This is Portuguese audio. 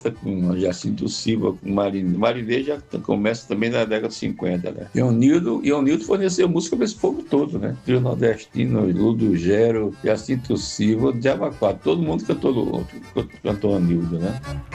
com Jacinto Silva, com Marinês. Marinês já começa também na década de 50, né? E o Nildo forneceu música para esse povo todo, né? Trio Nordestino, Ludo Gero, Jacinto Silva, Diaba 4, todo mundo cantou o Nildo, né?